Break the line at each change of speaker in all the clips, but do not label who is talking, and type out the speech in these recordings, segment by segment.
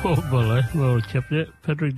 Oh, well, chapter Patrick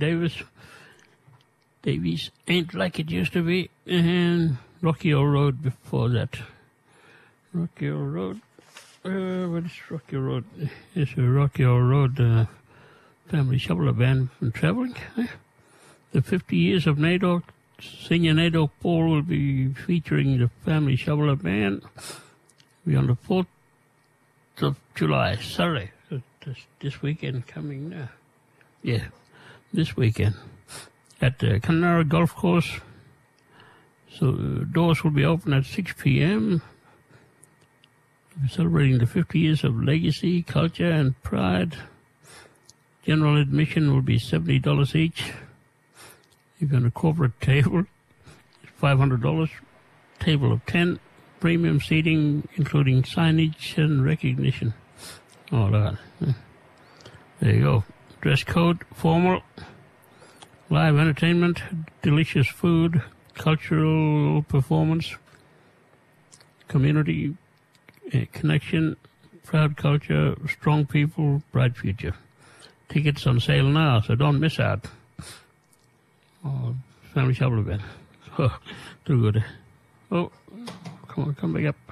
Davies Ain't Like It Used to Be, and Rocky Old Road before that. Rocky Old Road. What is Rocky Old Road? It's a Rocky Old Road family shoveler band from traveling. The 50 years of NATO, Senior NATO Paul will be featuring the family shoveler band. Be on the 4th of July, Saturday. This weekend coming now. Yeah, this weekend at the Canara Golf Course. So doors will be open at 6 p.m. We're celebrating the 50 years of legacy, culture, and pride. General admission will be $70 each. If you're on a corporate table, $500. Table of 10. Premium seating, including signage and recognition. All that. There you go. Dress code, formal. Live entertainment, delicious food, cultural performance, community connection, proud culture, strong people, bright future. Tickets on sale now, so don't miss out. Oh, family shovel event. Oh, too good. Oh, come back up.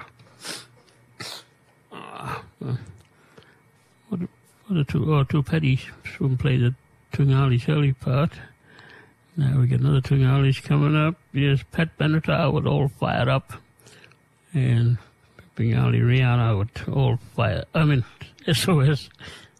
What are two Paddies from play the Tungali early part. Now we get another Tungalis coming up. Yes, Pat Benatar with All Fired Up. And Bengali Rihanna with All Fire. SOS.